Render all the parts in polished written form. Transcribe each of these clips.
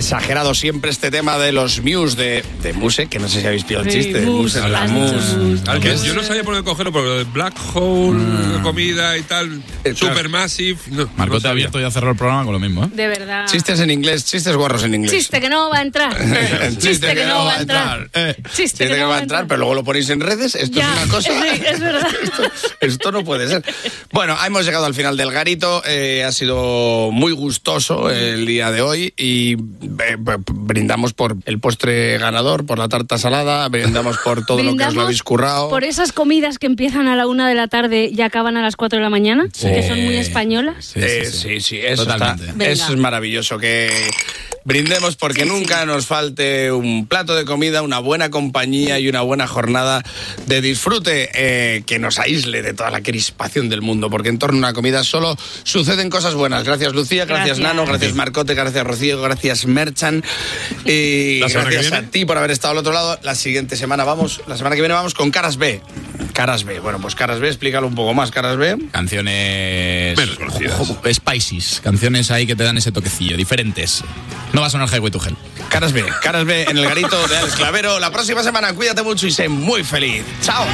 exagerado siempre este tema de los Muse, de Muse, que no sé si habéis pillado el chiste. De Muse, la Muse. Yo no sabía por qué cogerlo, pero de Black Hole, comida y tal, Supermassive. No, Marco te ha abierto y ha cerrado el programa con lo mismo, ¿eh? De verdad. Chistes en inglés, chistes guarros en inglés. Chiste que no va a entrar. Chiste que no va a entrar. Chiste que no va a entrar, pero luego lo ponéis en redes. Esto ya, es una cosa. Sí, es verdad. Esto no puede ser. Bueno, hemos llegado al final del garito. Ha sido muy gustoso el día de hoy y brindamos por el postre ganador, por la tarta salada, brindamos por todo lo que os lo habéis currado. Por esas comidas que empiezan a la 1 de la tarde y acaban a las 4 de la mañana, que son muy españolas. Sí, eso totalmente. Eso es maravilloso, que brindemos porque nunca nos falte un plato de comida, una buena compañía y una buena jornada de disfrute que nos aísle de toda la crispación del mundo, porque en torno a una comida solo suceden cosas buenas. Gracias Lucía, gracias Nano, gracias Marcote, gracias Rocío, gracias Merchan y gracias a ti por haber estado al otro lado. La semana que viene vamos con Caras B. Bueno, pues Caras B, explícalo un poco más. Caras B. Canciones menos conocidas. Spices, canciones ahí que te dan ese toquecillo, diferentes. No va a sonar Highway to Hell. Caras B en el garito de Alex Clavero. La próxima semana cuídate mucho y sé muy feliz. ¡Chao!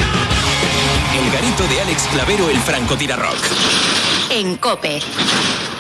El garito de Alex Clavero, el francotirador rock. En COPE.